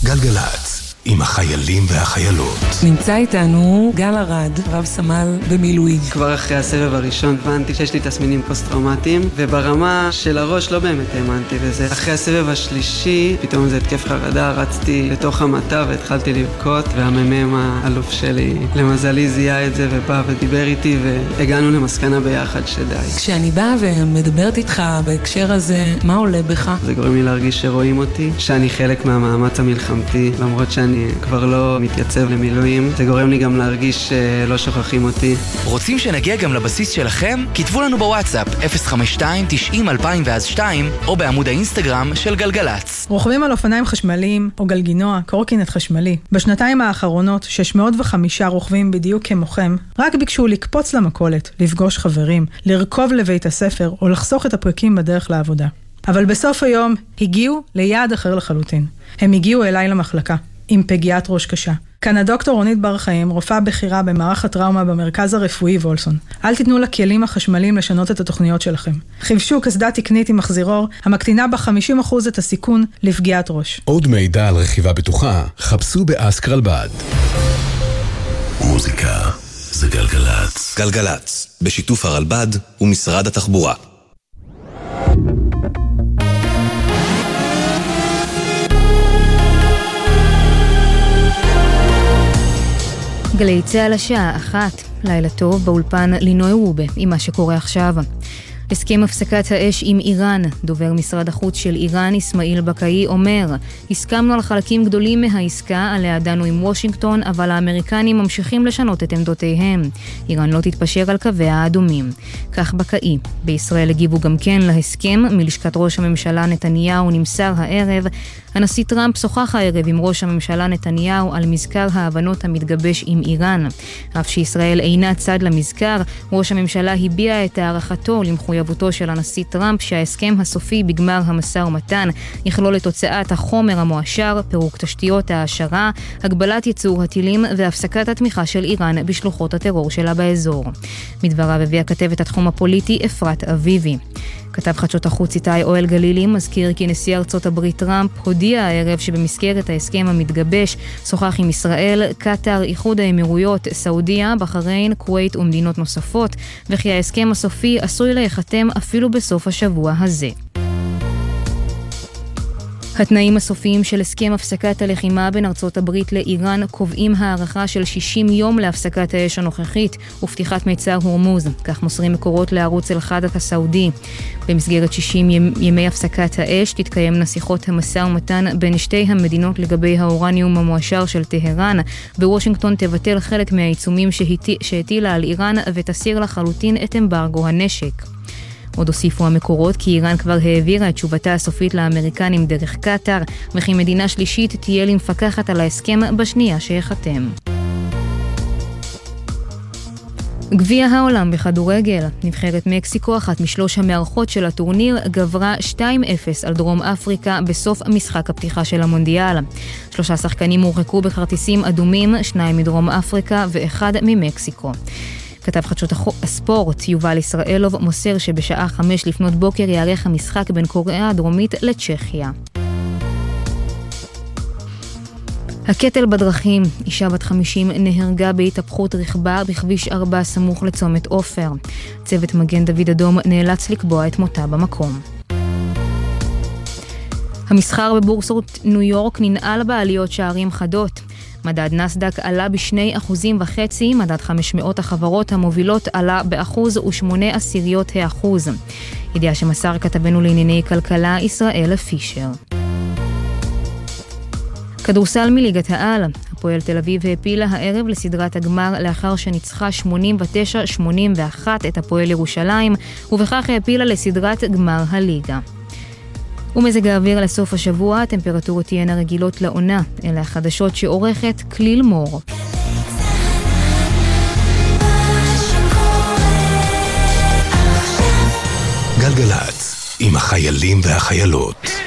גלגלץ, עם החיילים והחיילות. נמצא איתנו גל ארד, רב סמל במילואים. כבר אחרי הסבב הראשון הבנתי שיש לי תסמינים פוסט-טראומטיים, וברמה של הראש לא באמת האמנתי בזה. אחרי הסבב השלישי, פתאום זה התקף חרדה, רצתי לתוך המטה והתחלתי לבכות, והמ"מ האלוף שלי למזלי זיהה את זה ובא ודיבר איתי, והגענו למסקנה ביחד שדי. כשאני באה ומדברת איתך בהקשר הזה, מה עולה בך? זה גורם לי להרגיש שרואים אותי, שאני חלק מהמאמץ המלחמתי, למרות שאני כבר לא מתייצב למילואים. זה גורם לי גם להרגיש שלא שוכחים אותי. רוצים שנגיע גם לבסיס שלכם? כתבו לנו בוואטסאפ 052-90-2002 או בעמוד האינסטגרם של גלגלץ. רוכבים על אופניים חשמליים או גלגינוע, קורקינט חשמלי. בשנתיים האחרונות 605 רוכבים בדיוק כמוכם רק ביקשו לקפוץ למכולת, לפגוש חברים, לרכוב לבית הספר או לחסוך את הפרקים בדרך לעבודה. אבל בסוף היום הגיעו ליעד אחר לחלוטין. הם הגיעו אליי למחלקה עם פגיעת ראש קשה. כאן הדוקטור רונית בר חיים, רופאה בכירה במערך הטראומה במרכז הרפואי וולסון. אל תיתנו לכלים החשמליים לשנות את התוכניות שלכם. חיפשו קסדה תקנית עם מחזירור, המקטינה ב-50% את הסיכון לפגיעת ראש. עוד מידע על רכיבה בטוחה, חפשו באסקרלבד. מוזיקה זה גלגלץ. גלגלץ, בשיתוף הרלב"ד ומשרד התחבורה. גלי צהל השעה 1, לילה טוב באולפן לינוי רובה עם מה שקורה עכשיו. הסכם הפסקת האש עם איראן, דובר משרד החוץ של איראן אסמאעיל בקאי אומר, הסכמנו על חלקים גדולים מהעסקה, עליה דנו עם וושינגטון, אבל האמריקנים ממשיכים לשנות את עמדותיהם. איראן לא תתפשר על קווי האדומים. כך בקאי. בישראל הגיבו גם כן להסכם, מלשכת ראש הממשלה נתניהו נמסר הערב, הנשיא טראמפ שוחח הערב עם ראש הממשלה נתניהו על מזכר ההבנות המתגבש עם איראן. אף שישראל אינה צד למזכר, ראש הממשלה הביע את הערכתו למחויבותו של הנשיא טראמפ שההסכם הסופי בגמר המשא ומתן יכלול את תוצאת החומר המואשר, פירוק תשתיות העשרה, הגבלת ייצור הטילים והפסקת התמיכה של איראן בשלוחות הטרור שלה באזור. מדבריו הביאה כתבת התחום הפוליטי אפרת אביבי. כתב חדשות החוץ איתי אוהל גלילי מזכיר כי נשיא ארצות הברית טראמפ הודיע הערב שבמסגרת ההסכם המתגבש שוחח עם ישראל, קטר, איחוד האמירויות, סעודיה, בחריין, כווית ומדינות נוספות, וכי ההסכם הסופי עשוי להיחתם אפילו בסוף השבוע הזה. התנאים הסופיים של הסכם הפסקת הלחימה בין ארצות הברית לאיראן קובעים הערכה של 60 יום להפסקת האש הנוכחית ופתיחת מיצר הורמוז, כך מוסרים מקורות לערוץ אל-חדד הסעודי. במסגרת 60 ימי הפסקת האש תתקיים שיחות המשא ומתן בין שתי המדינות לגבי האורניום המואשר של טהרן. בוושינגטון תבטל חלק מהעיצומים שהטילה על איראן ותסיר לחלוטין את אמברגו הנשק. עוד הוסיפו המקורות כי איראן כבר העבירה את תשובתה הסופית לאמריקנים דרך קטר, וכי מדינה שלישית תהיה למפקחת על ההסכם בשנייה שיחתם. גביע העולם בכדורגל. נבחרת מקסיקו, אחת משלוש המארחות של הטורניר, גברה 2-0 על דרום אפריקה בסוף משחק הפתיחה של המונדיאל. 3 שחקנים הורחקו בכרטיסים אדומים, 2 מדרום אפריקה ו1 ממקסיקו. כתב חדשות הספורט יובל ישראלוב מוסר שבשעה 5 לפנות בוקר יערך המשחק בין קוריאה הדרומית לצ'כיה. הקטל בדרכים, אישה בת 50 נהרגה בהתהפכות רכבה בכביש 4 סמוך לצומת עופר. צוות מגן דוד אדום נאלץ לקבוע את מותה במקום. המסחר בבורסות ניו יורק ננעל בעליות שערים חדות. מדד נסדק עלה ב2.5%, מדד 500 החברות המובילות עלה ב1.8%. ידיעה שמסר כתבנו לענייני כלכלה ישראל פישר. כדורסל מליגת העל, הפועל תל אביב העפילה הערב לסדרת הגמר לאחר שניצחה 89-81 את הפועל ירושלים, ובכך העפילה לסדרת גמר הליגה. ומזג האוויר לסוף השבוע, הטמפרטורות תהיינה רגילות לעונה. אלה החדשות שעורכת כליל מור. גלגלץ, עם החיילים והחיילות.